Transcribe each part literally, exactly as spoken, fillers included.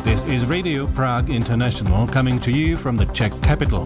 This is Radio Prague International coming to you from the Czech capital.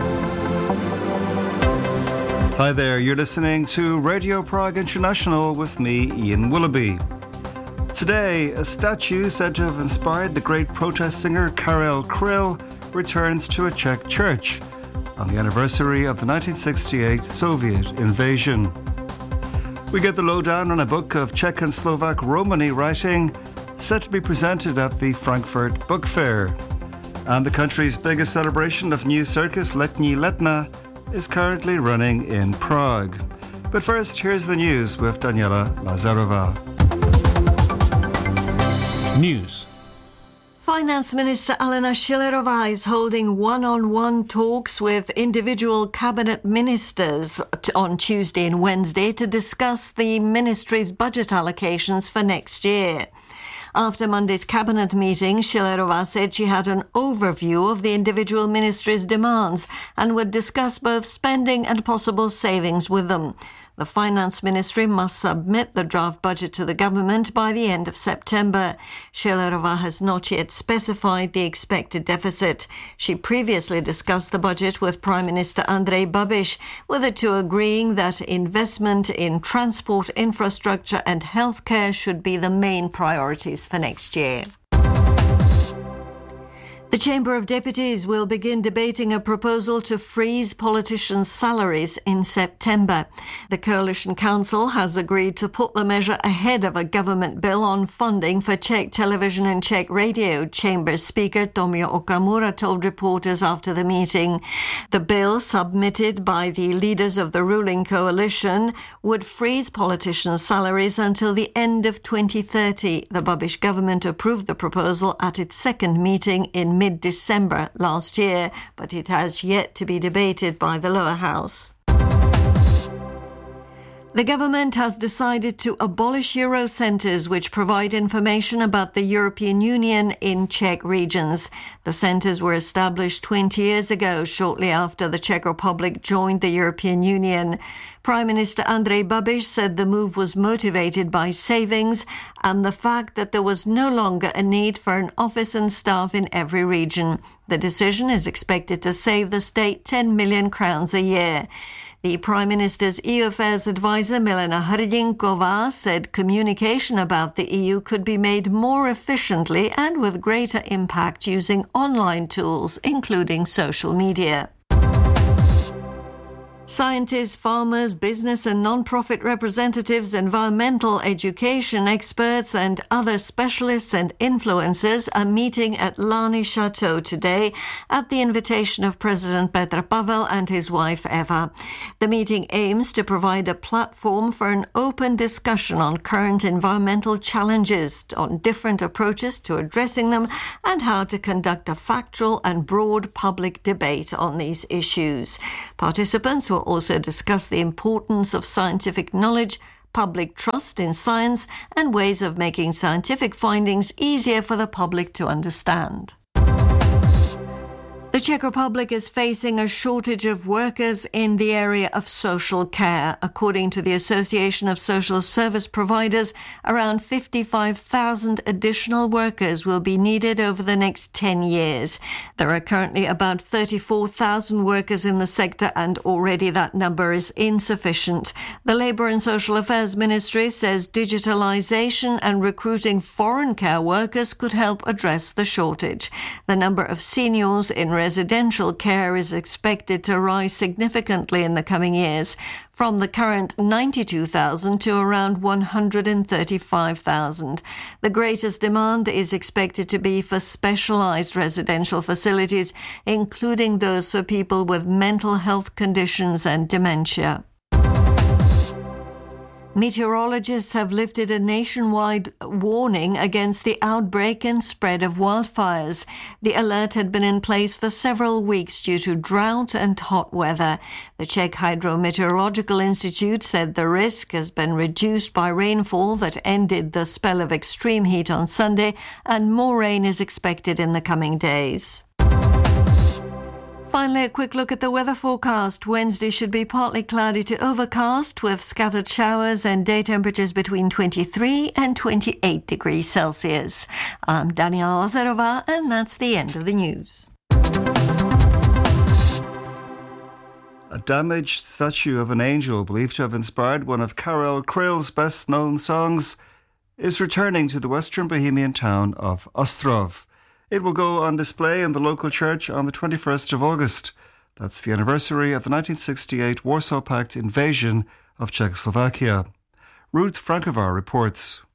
Hi there, you're listening to Radio Prague International with me, Ian Willoughby. Today, a statue said to have inspired the great protest singer Karel Kryl returns to a Czech church on the anniversary of the nineteen sixty-eight Soviet invasion. We get the lowdown on a book of Czech and Slovak Romani writing set to be presented at the Frankfurt Book Fair. And the country's biggest celebration of new circus, Letní Letna, is currently running in Prague. But first, here's the news with Daniela Lazarova. News. Finance Minister Alena Schillerová is holding one-on-one talks with individual cabinet ministers on Tuesday and Wednesday to discuss the ministry's budget allocations for next year. After Monday's cabinet meeting, Schillerová said she had an overview of the individual ministries' demands and would discuss both spending and possible savings with them. The Finance Ministry must submit the draft budget to the government by the end of September. Schillerová has not yet specified the expected deficit. She previously discussed the budget with Prime Minister Andrej Babiš, with the two agreeing that investment in transport infrastructure and healthcare should be the main priorities for next year. The Chamber of Deputies will begin debating a proposal to freeze politicians' salaries in September. The Coalition Council has agreed to put the measure ahead of a government bill on funding for Czech television and Czech radio, Chamber Speaker Tomio Okamura told reporters after the meeting. The bill, submitted by the leaders of the ruling coalition, would freeze politicians' salaries until the end of twenty thirty. The Babiš government approved the proposal at its second meeting in mid-December last year, but it has yet to be debated by the lower house. The government has decided to abolish Eurocentres, which provide information about the European Union in Czech regions. The centres were established twenty years ago, shortly after the Czech Republic joined the European Union. Prime Minister Andrej Babiš said the move was motivated by savings and the fact that there was no longer a need for an office and staff in every region. The decision is expected to save the state ten million crowns a year. The Prime Minister's E U Affairs advisor Milena Hrdinková said communication about the E U could be made more efficiently and with greater impact using online tools, including social media. Scientists, farmers, business and non-profit representatives, environmental education experts and other specialists and influencers are meeting at Lani Chateau today at the invitation of President Petr Pavel and his wife Eva. The meeting aims to provide a platform for an open discussion on current environmental challenges, on different approaches to addressing them, and how to conduct a factual and broad public debate on these issues. Participants will also discuss the importance of scientific knowledge, public trust in science, and ways of making scientific findings easier for the public to understand. The Czech Republic is facing a shortage of workers in the area of social care. According to the Association of Social Service Providers, around fifty-five thousand additional workers will be needed over the next ten years. There are currently about thirty-four thousand workers in the sector, and already that number is insufficient. The Labour and Social Affairs Ministry says digitalisation and recruiting foreign care workers could help address the shortage. The number of seniors in residential care is expected to rise significantly in the coming years, from the current ninety-two thousand to around one hundred thirty-five thousand. The greatest demand is expected to be for specialised residential facilities, including those for people with mental health conditions and dementia. Meteorologists have lifted a nationwide warning against the outbreak and spread of wildfires. The alert had been in place for several weeks due to drought and hot weather. The Czech Hydrometeorological Institute said the risk has been reduced by rainfall that ended the spell of extreme heat on Sunday, and more rain is expected in the coming days. Finally, a quick look at the weather forecast. Wednesday should be partly cloudy to overcast with scattered showers and day temperatures between twenty-three and twenty-eight degrees Celsius. I'm Daniela Lazarova, and that's the end of the news. A damaged statue of an angel believed to have inspired one of Karel Kryle's best-known songs is returning to the western Bohemian town of Ostrov. It will go on display in the local church on the twenty-first of August. That's the anniversary of the nineteen sixty-eight Warsaw Pact invasion of Czechoslovakia. Ruth Frankovar reports.